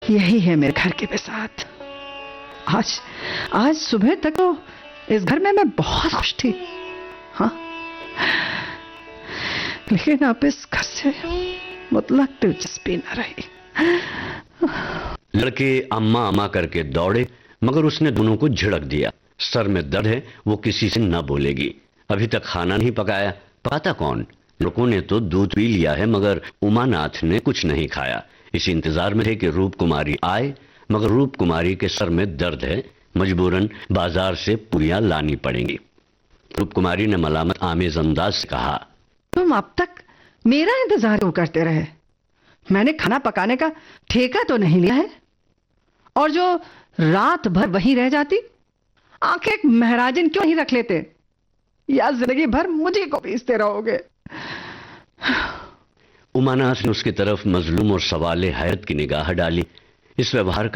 यही है मेरे घर की बिसात। आज आज सुबह तक तो इस घर में मैं बहुत खुश थी, हाँ, लेकिन अब इस घर से मुतलक दिलचस्पी न रही। लड़के अम्मा अम्मा करके दौड़े, मगर उसने दोनों को झिड़क दिया। सर में दर्द है, वो किसी से न बोलेगी। अभी तक खाना नहीं पकाया, पकाता कौन? लड़कों ने तो दूध पी लिया है, मगर उमानाथ ने कुछ नहीं खाया। इस इंतजार में थे कि रूप कुमारी आए, मगर रूप कुमारी के सर में दर्द है, मजबूरन बाजार से पूरियां लानी पड़ेंगी। रूप कुमारी ने मलामत आमेज अंदाज से कहा, तुम अब तक मेरा इंतजार क्यों करते रहे? मैंने खाना पकाने का ठेका तो नहीं लिया है, और जो रात भर वहीं रह जाती, आखिर एक महराजिन क्यों नहीं रख लेते, या जिंदगी भर मुझे को पीसते रहोगे? उमानाथ ने उसकी तरफ मजलूम और सवाले हैरत की निगाह डाली। इस व्यवहार का